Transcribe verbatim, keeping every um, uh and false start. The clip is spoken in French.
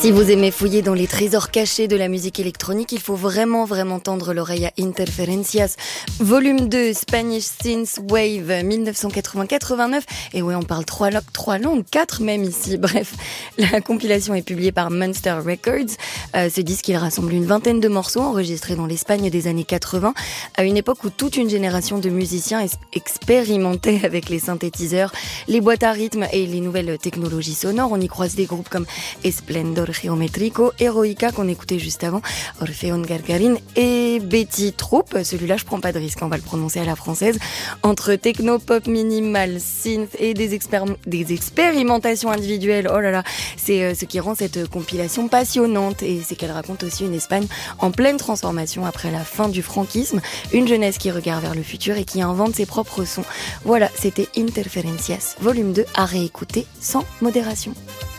Si vous aimez fouiller dans les trésors cachés de la musique électronique, il faut vraiment, vraiment tendre l'oreille à Interferencias. Volume deux, Spanish Synth Wave, dix-neuf cent quatre-vingts quatre-vingt-neuf. Et ouais, on parle trois, trois langues, quatre même ici. Bref, la compilation est publiée par Monster Records. Euh, ce disque, il rassemble une vingtaine de morceaux enregistrés dans l'Espagne des années quatre-vingts, à une époque où toute une génération de musiciens es- expérimentaient avec les synthétiseurs, les boîtes à rythme et les nouvelles technologies sonores. On y croise des groupes comme Esplendor Geométrico, Heroica qu'on écoutait juste avant, Orfeón Gargarín et Betty Troop. Celui-là, je prends pas de risque, on va le prononcer à la française. Entre techno, pop, minimal, synth et des, expérim- des expérimentations individuelles, oh là là, c'est euh, ce qui rend cette compilation passionnante, et c'est qu'elle raconte aussi une Espagne en pleine transformation après la fin du franquisme, une jeunesse qui regarde vers le futur et qui invente ses propres sons. Voilà, c'était Interferencias, volume deux, à réécouter sans modération.